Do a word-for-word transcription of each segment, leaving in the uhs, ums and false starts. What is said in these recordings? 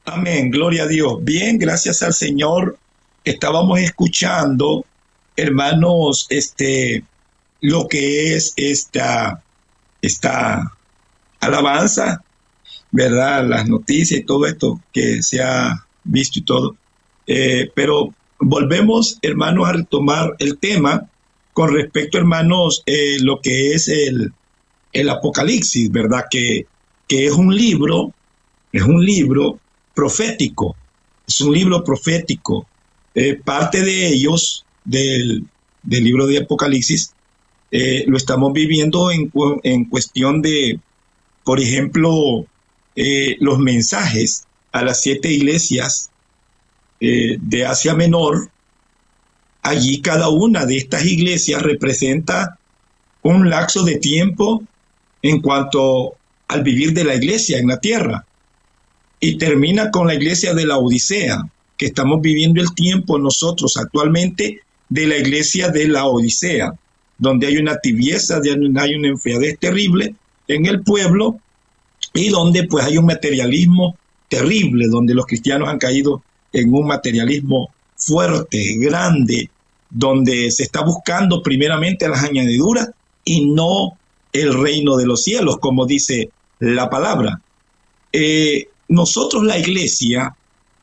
Amén, gloria a Dios. Bien, gracias al Señor. Estábamos escuchando, hermanos, este, lo que es esta, esta alabanza, ¿verdad? Las noticias y todo esto que se ha visto y todo. Eh, pero volvemos, hermanos, a retomar el tema con respecto, hermanos, eh, lo que es el, el Apocalipsis, ¿verdad? Que, que es un libro, es un libro profético, es un libro profético. Eh, parte de ellos, del, del libro de Apocalipsis, eh, lo estamos viviendo en, en cuestión de, por ejemplo, eh, los mensajes a las siete iglesias eh, de Asia Menor. Allí cada una de estas iglesias representa un lapso de tiempo en cuanto al vivir de la iglesia en la tierra. Y termina con la iglesia de la Odisea, que estamos viviendo el tiempo nosotros actualmente de la iglesia de la Odisea, donde hay una tibieza, hay una enfriadez terrible en el pueblo y donde pues hay un materialismo terrible, donde los cristianos han caído en un materialismo fuerte, grande, donde se está buscando primeramente las añadiduras y no el reino de los cielos, como dice la palabra. Eh, nosotros, la iglesia,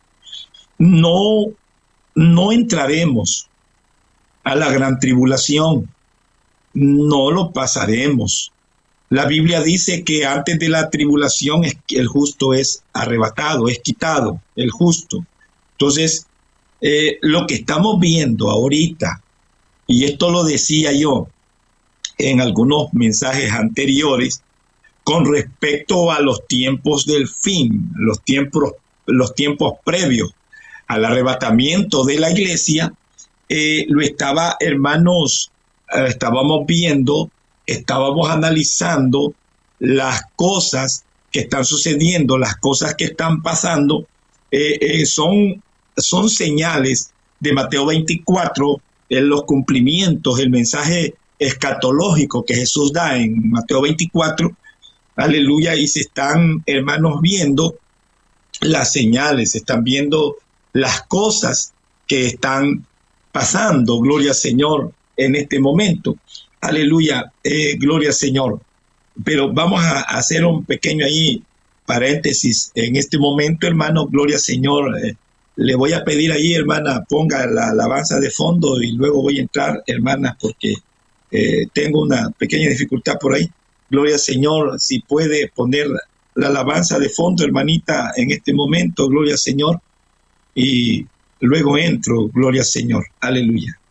no, no entraremos a la gran tribulación, no lo pasaremos. La Biblia dice que antes de la tribulación el justo es arrebatado, es quitado, el justo. Entonces, eh, lo que estamos viendo ahorita, y esto lo decía yo en algunos mensajes anteriores, con respecto a los tiempos del fin, los tiempos, los tiempos previos al arrebatamiento de la iglesia, eh, lo estaba, hermanos, eh, estábamos viendo, estábamos analizando las cosas que están sucediendo, las cosas que están pasando, eh, eh, son, son señales de Mateo veinticuatro, en los cumplimientos, el mensaje escatológico que Jesús da en Mateo veinticuatro, aleluya, y se están, hermanos, viendo las señales, se están viendo las cosas que están pasando, gloria al Señor, en este momento. Aleluya, eh, gloria al Señor. Pero vamos a hacer un pequeño ahí paréntesis en este momento, hermano, gloria al Señor. Eh, le voy a pedir ahí, hermana, ponga la alabanza de fondo y luego voy a entrar, hermana, porque eh, tengo una pequeña dificultad por ahí. Gloria al Señor, si puede poner la alabanza de fondo, hermanita, en este momento, gloria al Señor, y luego entro, gloria al Señor, aleluya.